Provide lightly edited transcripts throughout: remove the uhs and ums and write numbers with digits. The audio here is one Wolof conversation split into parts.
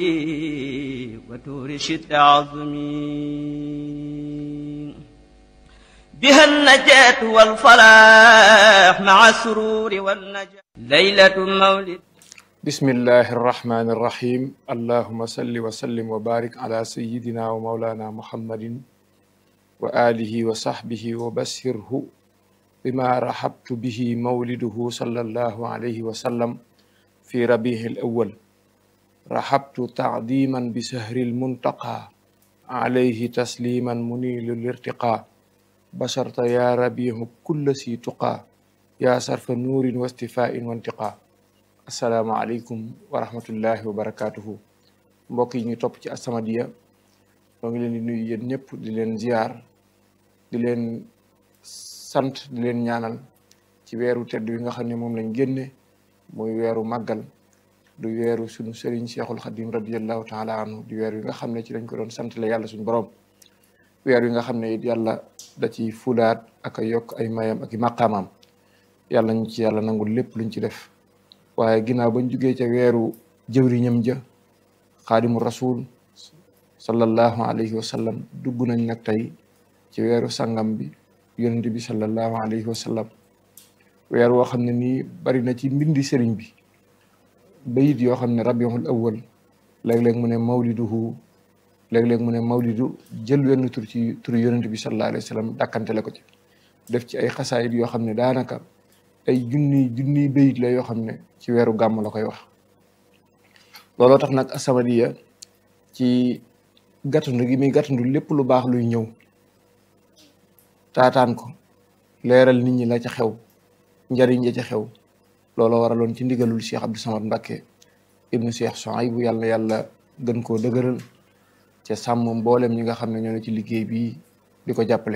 وتورش عظمي بها النجاة والفلاح مع السرور والنجاة ليلة مولد. بسم الله الرحمن الرحيم. اللهم صل وسلم وبارك على سيدنا ومولانا محمد وآله وصحبه وبشره بما رحبت به مولده صلى الله عليه وسلم في ربيع الأول. رحبت تعظيما بسهر المنتقى عليه تسليما منيل الارتقاء. بشرت يا ربيع كل سي تقى يا صرف نور واستفاء وانتقاء. asalaamaaleykum wa rahmatullahi wa barakaatuhu. mbokk yi ñu topp ci As-Samadiyya ñoo ngi leen di nuyu yéen ñëpp di leen ziar di leen sant di leen ñaanal ci weeru tedd wi nga xam ne moom lañ génne muy weeru màggal du weeru sunu sëriñ Cheikhul Khadim radiyallahu taala anhu di weer wi nga xam ne ci lañ ko doon sant la yàlla suñu borom. weer wi nga xam ne it yàlla da ci fulaat ak a yokk ay mayam ak i maqaamaam yàlla ñu ci yàlla nangul lépp luñ ci def. waaye ginnaaw bañ jugee ca weeru jëwriñam ja xaadimu rasul sallallahu alayhi wa sallam dugg nañ nag tey ci weeru sangam bi yonent bi sallallahu alayhi wa sallam weer woo xam ne nii bari na ci mbindi sëriñ bi bayit yoo xam ne rabiul awwal léeg-léeg mu ne mawliduhu léeg-léeg mu ne mawlidu jël wenn tur ci turu yonent bi sallallahu alayhi wa sallam dàkkantele ko ci def ci ay xasaayit yoo xam ne daanaka ay junniy bayit la yoo xam ne ci weeru gàmm la koy wax. looloo tax nag As-Samadiyya ci gàttandu gi muy gàttandu lépp lu baax luy ñëw taataan ko leeral nit ñi la ca xew njariñ ja ca xew looloo waraloon ci ndigalul Cheikh Abdou Samad Mbacké ibnu Cheikh Souhaïbou yàlla yàlla gën koo dëgëral ca sàmm mboolem ñi nga xam ne ñoo ne ci liggéey bi di ko jàppale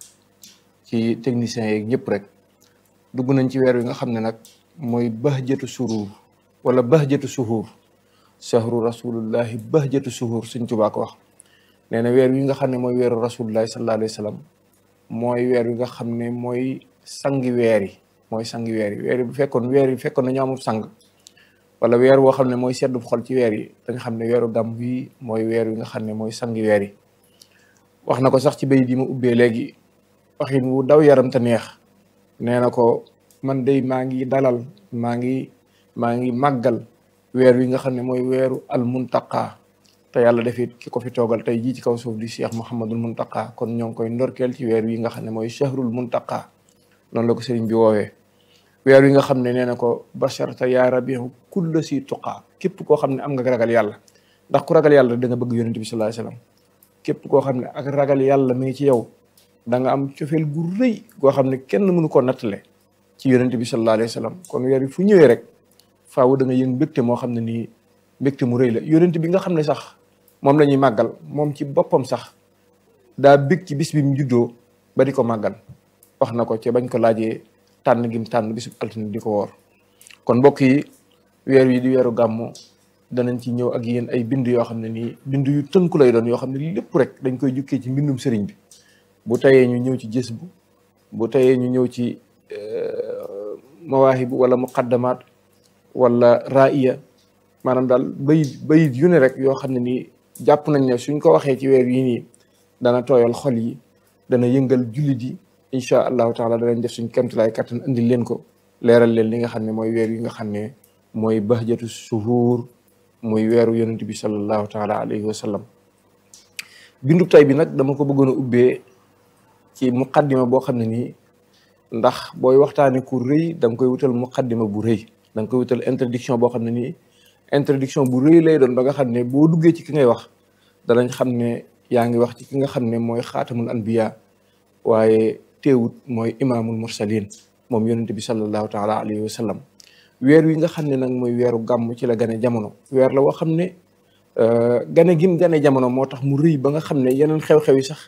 ci techniciens yeeg ñëpp rek. dugg nañ ci weer wi nga xam ne nag mooy bahjatu surur wala bahjatu suhur sahru rasulullahi bahjatu suhur Sëñ Tuubaa ko wax. nee na weer wi nga xam ne mooy weeru rasulullahi sallallahu alayhi wa sallam mooy weer wi nga xam ne mooy sangi weer yi mooy sangi weer yi weer yi bu fekkoon weer yi fekkoon nañu amul sang wala weer woo xam ne mooy seddu xol ci weer yi da nga xam ne weeru gàmm wi mooy weer wi nga xam ne mooy sangi weer yi. wax na ko sax ci bayit yi ma ubbee léegi waxin wu daw yaram te neex. nee na ko man day maa ngi dalal maa ngi màggal weer wi nga xam ne mooy weeru al muntaqa te yàlla defit ki ko fi toogal tey jii ci kaw suuf di Cheikh Mouhamadul Muntaqa kon ñoo ngi koy ndorkeel ci weer wi nga xam ne mooy shahrul muntaqa noonu la ko sëriñ bi woowee. weer wi nga xam ne nee na ko basharta yaa rabihu kulla si tuqaa képp koo xam ne am nga ragal yàlla ndax ku ragal yàlla da nga bëgg yonent bi sallallahu alayhi wasallam képp koo xam ne ak ragal yàlla mi ngi ci yow da nga am cofeel gu rëy goo xam ne kenn mënu koo nattale ci yonent bi sallallahu alayhi wa sallam kon weer bi fu ñëwee rek faawu da nga yëng mbégte moo xam ne nii mbégte mu rëy la yonent bi nga xam ne sax moom la ñuy màggal moom ci boppam sax daa bég ci bis bi mu juddoo ba di ko màggal wax na ko ca bañ ko laajee tànn gim tànn bisub altine di ko woor. kon mbokk yi weer wi di weeru gàmmu danañ ci ñëw ak yéen ay bind yoo xam ne nii bind yu tënku lay doon yoo xam ne lépp rek dañ koy jukkee ci mbindum sëriñ bi. bu tayee ñu ñëw ci gis bu tayee ñu ñëw ci mawaahibu wala muqaddamaat wala ra'iya maanaam daal bayit yu ne rek yoo xam ne nii jàpp nañ ne suñ ko waxee ci weer yi nii dana tooyal xol yi dana yëngal jullit yi incha allahu taala danañ def suñ kemtalaay kattan andil leen ko leeral leen li nga xam ne mooy weer yi nga xam ne mooy bahjatu suhuur muy weeru yonent bi sallallahu taala alayhi wa sallam. bindub tay bi nag dama ko bëggoon a ubbee ci muqaddima boo xam ne nii ndax booy waxtaane ku rëy da nga koy wutal muqaddima bu rëy da nga koy wutal introduction boo xam ne nii introduction bu rëy lay doon ba nga xam ne boo duggee ci ki ngay wax danañ xam ne yaa ngi wax ci ki nga xam ne mooy xaatamul anbiya waaye teewut mooy imaamul mursalin moom yonente bi sallallahu taala alayhi wa sallam. weer wi nga xam ne nag mooy weeru gàmm ci la gane jamono weer la woo xam ne gane gim gane jamono moo tax mu rëy ba nga xam ne yeneen xew-xew yi sax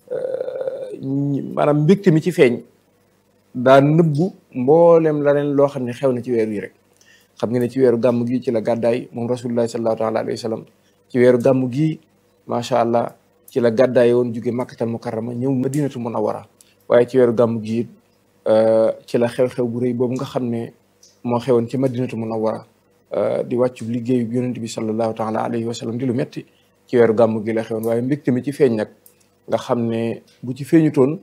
maanaam mbégte mi ci feeñ daa nëbbu mboolem la leen loo xam ne xew na ci weer wi rek. xam nga ne ci weeru gàmm gi ci la gàddaay moom rasulullah sallallahu taala alayhi wa sallam ci weeru gàmm gi macha allah ci la gàddaay woon jóge makkatal mukarrama ñëw madinatu munawwara waaye ci weeru gàmm gi ci la xew-xew bu rëy boobu nga xam ne moo xewoon ci madinatu munawwara di wàccu liggéeyu yonent bi sallallahu taala alayhi wa sallam di lu metti ci weeru gàmm gi la xewoon waaye mbégte mi ci feeñ nag nga xam ne bu ci feeñutoon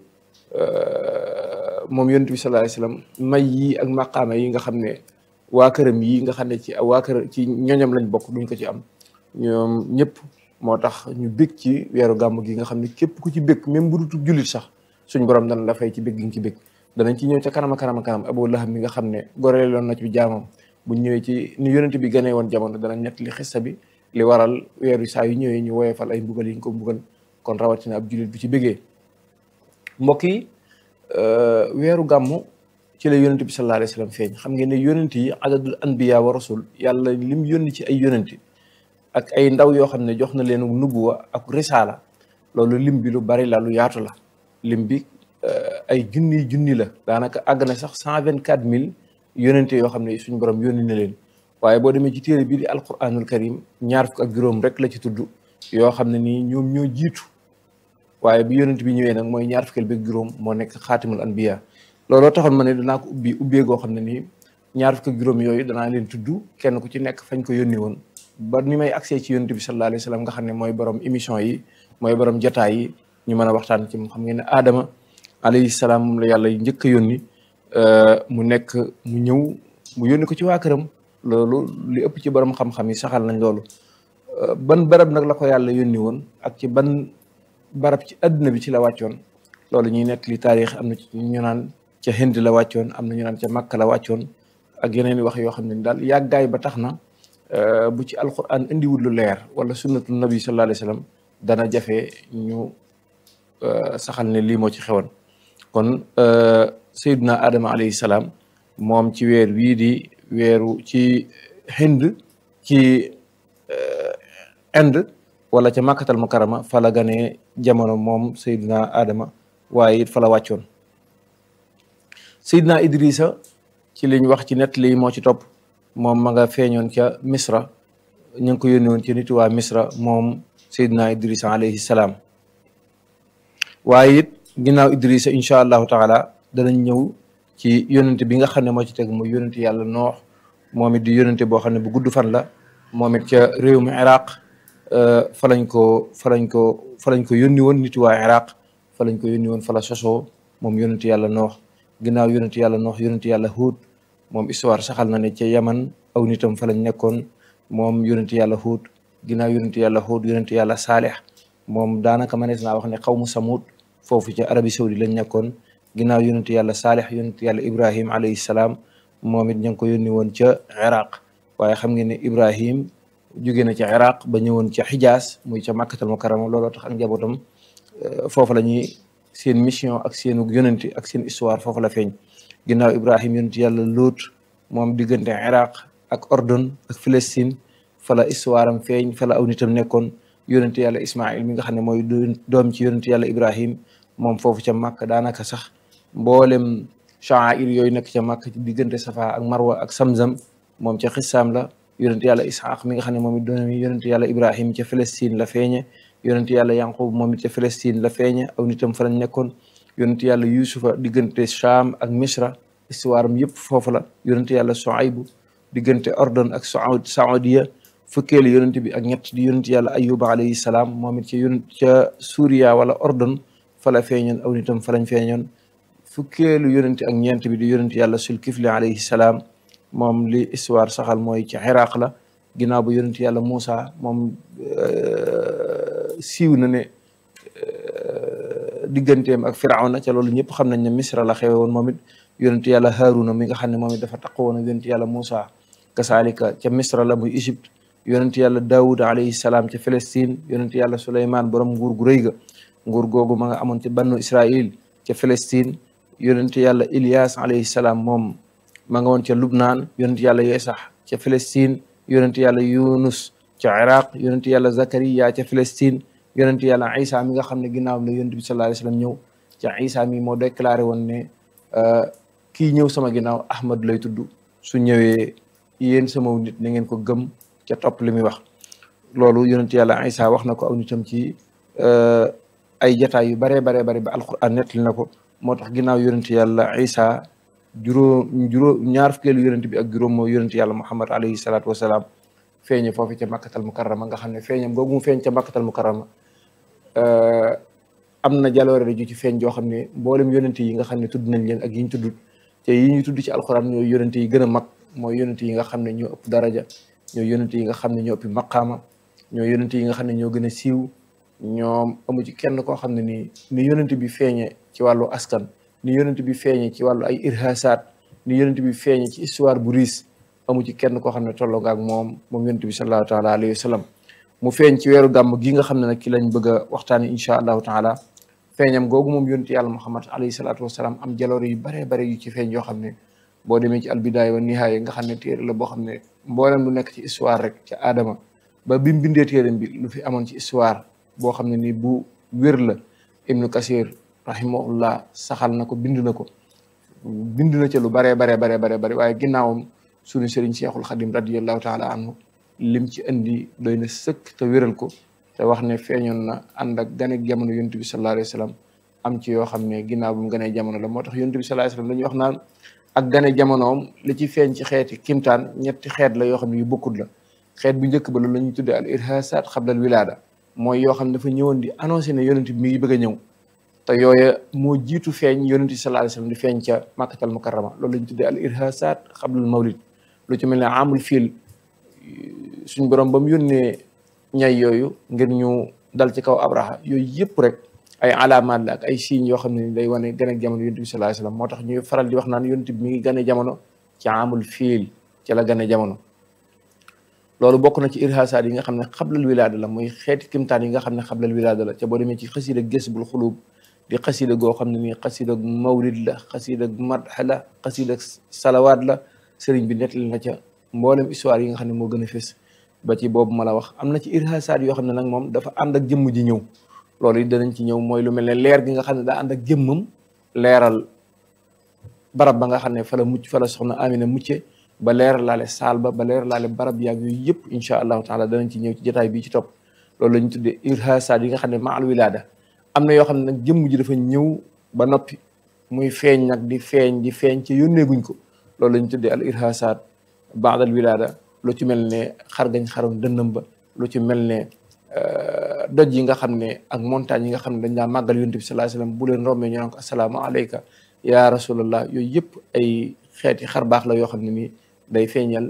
moom yonent bi sallallahu alayhi wa sallam may yi ak maqaama yi nga xam ne waa këram yi nga xam ne ci waa kër ci ñoñam lañ bokk duñ ko ci am ñoom ñëpp moo tax ñu bég ci weeru gàmm gi nga xam ne képp ku ci bég même bu dutu jullit sax suñ borom dana la fay ci bég gi nga ci bég danañ ci ñëw ca kanam a kanam a kanam Abu Lahab mi nga xam ne goreeloon na ci jaamam buñ ñëwee ci ni yonent bi gënee woon jamono danañ ñett li xissa bi li waral weer wi saa yu ñëwee ñu woyefal ay mbugal yi ñu ko mbugal kon rawatina ab jullit bu ci bégee mbokk yi weeru gàmmu ci la yonent bi sallallahu alayhi wa sallam feeñ xam ngeen ne yonent yi adadul anbiya wa rasul yàlla lim yónni ci ay yonent ak ay ndaw yoo xam ne jox na leen nubuwa ak risaala loolu lim bi lu bari la lu yaatu la lim bi ay junni la daanaka àgg na sax 124 000 yonente yoo xam ne suñu borom yónni na leen waaye boo demee ci téere bii di alquranul karim 25 rek la ci tudd yoo xam ne nii ñoom ñoo jiitu waaye bi yonent bi ñëwee nag mooy 25 moo nekk xaatimul anbiya looloo taxoon ma ne danaa ko ubbee goo xam ne nii 25 yooyu danaa leen tudd kenn ku ci nekk fañ ko yónni woon ba ni may accès ci yonent bi sallallahu alayhi wa sallam nga xam ne mooy borom émission yi mooy borom jotaay yi ñu mën a waxtaan ci moom xam ngeen ne Adama alayhi salaam moom la yàlla njëkk a yónni mu ñëw mu yónni ko ci waa këram loolu li ëpp ci borom xam-xam yi saxal nañ loolu ban barab nag la ko yàlla yónni woon ak ci ban barab ci adduna bi ci la wàccoon loolu ñuy nekk li taarix am na ci ñu naan ca Hind la wàccoon am na ñu naan ca Makka la wàccoon ak yeneen i wax yoo xam ne daal yàggaay ba tax na bu ci alquran indiwul lu leer wala sunnatul nabi sallallahu alayhi wa sallam dana jafe ñu saxal ne lii moo ci xewoon kon Seydina Adama alayhi salaam moom ci weer wii di weeru ci Hind ci Inde wala ca Makkatal Mukarrama fa la ganee jamono moom Seydina Adama waaye it fa la wàccoon Seydina Idrissa ci liñ wax ci nett lii moo ci topp moom ma nga feeñoon ca Misra ñu ngi ko yónni woon ci nit waa Misra moom Seydina Idrissa alayhi salaam waaye it ginnaaw Idrissa incha allahu taala danañ ñëw ci yónente bi nga xam ne moo ci teg mooy yónente yàlla Noox moom it di yónente boo xam ne bu gudd fan la moom it ca réew mi Iraq fa lañ ko yónni woon nit waa Iraq fa lañ ko yónni woon fa la sosoo moom yónente yàlla Noox ginnaaw yónente yàlla Noox yónente yàlla Huud moom histoire saxal na ne ca Yaman aw nitam fa lañ nekkoon moom yónente yàlla Huud ginnaaw yónente yàlla Huud yónente yàlla Saalix moom daanaka mënees naa wax ne xaw mu Samuud foofu ca Arabie Saoudi lañ nekkoon ginnaaw yónente yàlla Saalix yónente yàlla Ibrahim alayhi salaam moom it ña ngi ko yónni woon ca Iraq waaye xam ngeen ne Ibrahim jóge na ca Iraq ba ñëwoon ca Xijaas muy ca Makkatal Mukarrama looloo tax ak njabootam foofu la ñuy seen mission ak seenu yónente ak seen histoire foofu la feeñ ginnaaw Ibrahim yónente yàlla Luut moom diggante Iraq ak Ordon ak Palestine fa la histoire am feeñ fa la aw nitam nekkoon yónente yàlla Ismaïl mi nga xam ne mooy doom ci yónente yàlla Ibrahim moom foofu ca Makka daanaka sax mboolem sha'air yooyu nekk ca Makka ci diggante Safa ak Marwa ak Samzam moom ca xissaam la yónente yàlla Isxaaq mi nga xam ne moom it doom yónente yàlla Ibrahim ca Palestine la feeñe yónente yàlla Yanqub moom it ca Palestine la feeñe aw nitam fa lañ nekkoon yónente yàlla Yusufa diggante Sham ak Misra histoire am yëpp foofu la yónente yàlla Suaybu diggante Ordon ak Saoudia fukkeelu yónente bi ak ñett di yónente yàlla Ayuba alayhi salaam moom it ca Suuriya wala Ordon fa la feeñoon aw nitam fa lañ feeñoon fukkeelu yónente ak ñeent bi di yónente yàlla Sulkifli alayhi salaam moom li histoire saxal mooy ci Iraq la ginnaaw ba yónente yàlla Moussa moom siiw na ne digganteem ak Firawna ca loolu ñëpp xam nañ ne Misra la xewe woon moom it yónente yàlla Haaruna mi nga xam ne moom it dafa taqo woon ak yónente yàlla Moussa kasaalika ca Misra la muy Égypte yónente yàlla Daawud alayhi salaam ca Palestine yónente yàlla Suleymaan borom nguur gu rëy ga nguur googu ma nga amoon ci bannu Israil ca Palestine yónente yàlla Ilias alayhi salaam moom ma nga woon ca Lubnaan yónente yàlla Yeesax ca Palestine yónente yàlla Yunus ca Iraq yónente yàlla Zakariya ca Palestine yónente yàlla Isa mi nga xam ne ginnaawam la yónente bi sallallahu alayhi wa sallam ñëw ca Isa mi moo déclaré woon ne kii ñëw sama ginnaaw Ahmad lay tudd su ñëwee yéen sama nit na ngeen ko gëm ca topp li muy wax loolu yónente yàlla Isa wax na ko aw nitam ci ay jataay yu baree ba alquran nettali na ko moo tax ginnaaw yónente yàlla Isa ñaar fukkeelu yonent bi ak juróom mooy yonent yàlla Muhammad alayhi salaatu wasalaam feeñe foofu ca makkatal mukarrama nga xam ne feeñam googu mu feeñ ca makkatal mukarrama am na jaloore ju ci feeñ joo xam ne mboolem yonent yi nga xam ne tudd nañ leen ak yi ñu tudd te yi ñu tudd ci alxuraan ñooy yonent yi gën a mag mooy yonent yi nga xam ne ñoo ëpp daraja ñooy yonent yi nga xam ne ñoo ëpp maqaama ñooy yonent yi nga xam ne ñoo gën a siiw ñoom amu ci kenn koo xam ne nii ni yonent bi feeñe ci wàllu askan ni yonent bi feeñe ci wàllu ay irhasaat ni yonent bi feeñe ci histoire bu riis amu ci kenn koo xam ne tolloo nga ak moom yonent bi sallallahu taala alayhi wa sallam mu feeñ ci weeru gàmm gi nga xam ne nag ki lañ bëgg a waxtaane incha allahu taala feeñam googu moom yonent yàlla Muhammad alayhi salaatu wasalaam am jaloore yu baree bare yu ci feeñ yoo xam ne boo demee ci albidaaya wa nihaaya nga xam ne téere la boo xam ne mboolem lu nekk ci histoire rek ca aadama ba bi mu bindee téeram bi lu fi amoon ci histoire boo xam ne ni bu wér la ibnu kasir rahimahullah saxal na ko bind na ca lu baree bare waaye ginnaawam suñu sëriñ Cheikhul Xadim radiyallahu taala anhu lim ci indi doy na sëkk te wéral ko te wax ne feeñoon na ànd ak ganeeg jamono yonent bi sallallahu alayhi wa sallam am ci yoo xam ne ginnaaw bu mu ganee jamono la moo tax yonent bi sallallahu alayhi wa sallam dañuy wax naan ak gane jamonoom li ci feeñ ci xeeti kimtaan ñetti xeet la yoo xam ne yu bokkut la xeet bu njëkk ba loolu la ñuy tuddee al irhasat xablal wilaada mooy yoo xam ne dafa ñëwoon di annoncé ne yonent bi mi ngi bëgg a ñëw te yooya moo jiitu feeñ yonent bi sallallahu alayhi wa sallam di feeñ ca makkatal mukarrama loolu la ñu tuddee al irhasat xablal mawlid lu ci mel ne amul fiil suñ borom ba mu yónnee ñay yooyu ngir ñu dal ci kaw abraha yooyu yëpp rek ay alaamaat la ak ay signes yoo xam ne day wane gane ak jamono yonent bi sallallahu alayhi wasallam moo tax ñuy faral di wax naan yonent bi mi ngi gane jamono ci amul fiil ci la gane jamono loolu bokk na ci irhasaat yi nga xam ne xablal wilaada la mooy xeeti kimtaan yi nga xam ne xablal wilaada la ca boo demee ci xasida Jazbul Xuluub di xasida goo xam ne nii xasida mawlid la xasida madh la xasida salawaat la sëriñ bi nettali na ca mboolem histoire yi nga xam ne moo gën a fës ba ci boobu ma la wax am na ci irhasaat yoo xam ne nag moom dafa ànd ak jëmm ji ñëw loolu it danañ ci ñëw mooy lu mel ne leer gi nga xam ne daa ànd ak jëmmam leeral barab ba nga xam ne fa la soxna Amina mucce ba leeral laale saal ba leeral laale barab yaag yooyu yëpp incha allahu taala danañ ci ñëw ci jotaay bii ci topp loolu la ñu tuddee irhasaat yi nga xam ne maal wilaada am na yoo xam ne nag jëmm ji dafa ñëw ba noppi muy feeñ nag di feeñ ci yónneeguñ ko loolu la ñu tuddee al irhasaat baadal wilaada lu ci mel ne xargañ xaroon dënnam ba lu ci mel ne doj yi nga xam ne ak montagne yi nga xam ne dañ daa màggal yonent bi sallallahu alayhi wasallam bu leen rombee ñu naan ko assalaamu alayka ya rasulallah yooyu yëpp ay xeeti xar baax la yoo xam ne nii day feeñal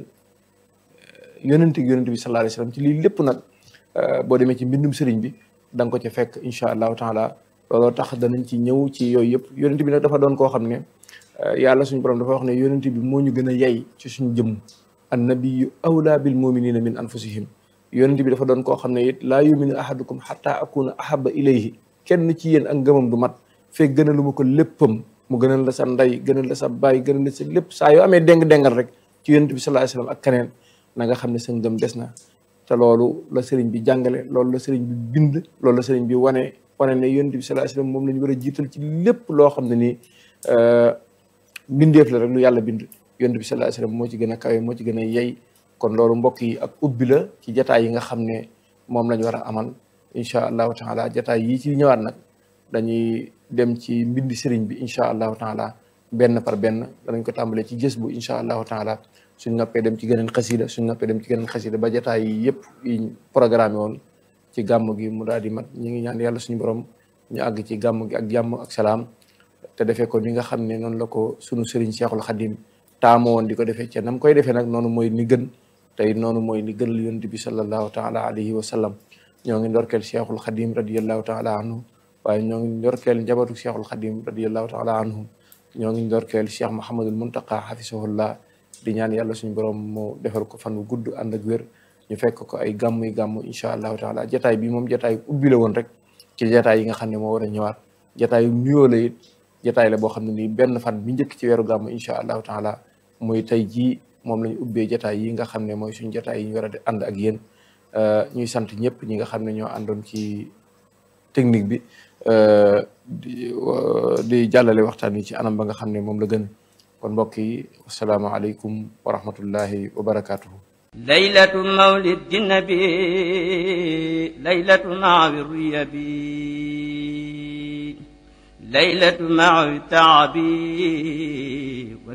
yonent bi sallallahu alayhi wasallam ci lii lépp nag boo demee ci mbindum sëriñ bi da nga ko ca fekk incha allahu taala looloo tax danañ ci ñëw ci yooyu yëpp yonent bi nag dafa doon koo xam ne yàlla suñu borom dafa wax ne yonent bi moo ñu gën a yey ci suñu jëmm annabiyu awla bil muminina min anfusihim yonent bi dafa doon koo xam ne it laa yuminu ahadukum xata akuna ahaba ilayhi kenn ci yéen ak ngëmam du mat fekk gënalu ma ko léppam mu gënal la sa ndey gënal la sa baay gënal la sa lépp saa yoo amee déng-déngal rek ci yonent bi sallallahu alayhi wasallam ak keneen na nga xam ne sa ngëm des na te loolu la sëriñ bi jàngale loolu la sëriñ bi bind loolu la sëriñ bi wane ne yonent bi sallallahu alayhi wasallam moom la ñu war a jiital ci lépp loo xam ne nii bindeef la rek lu yàlla bind yonent bi sallallahu alayhi wasallam moo ci gën a kawe moo ci gën a yey kon loolu mbokk yi ak ubbi la ci jataay yi nga xam ne moom lañ war a amal incha allahu taala jataay yi ci ñëwaat nag dañuy dem ci mbindi sëriñ bi incha allahu taala benn par benn danañ ko tàmbalee ci gës bu incha allahu taala suñ noppee dem ci geneen xasida ba jataay yi yëpp yi programme woon ci gàmm gi mu daal di mat ñi ngi ñaan yàlla suñu borom ñu àgg ci gàmm gi ak jàmm ak salaam te defee ko ni nga xam ne noonu la ko sunu sëriñ Cheikhul Khadim taamu woon di ko defee ca nam koy defee nag noonu mooy ni gën tey noonu mooy li gën yonent bi sallallahu taala alayhi wa sallam ñoo ngi ndorkeel Cheikhul Khadim radiyallahu taala anhu waaye ñoo ngi ndorkeel njabootu Cheikhul Khadim radiyallahu taala anhu ñoo ngi ndorkeel Cheikh Mouhamadul Muntaqa hafisahullah di ñaan yàlla suñu borom mu defal ko fan wu gudd ànd ak wér ñu fekk ko ay gàmm incha allahu taala jataay bi moom jataay ubbi la woon rek ci jataay yi nga xam ne moo war a ñëwaat jataay nuyoo la it jataay la boo xam ne nii benn fan bi njëkk ci weeru gàmm incha allahu taala muy tey jii moom lañu ubbee jataay yi nga xam ne mooy suñu jataay yi ñu war a ànd ak yéen ñuy sant ñëpp ñi nga xam ne ñoo àndoon ci technique bi di jàllale waxtaan wi ci anam ba nga xam ne moom la gën kon mbokk yi asalaamaaleykum wa rahmatullahi wa barakaatuhu. laylatu mawlidi nabi laylatu maawi riyabi laylatu maawi taabi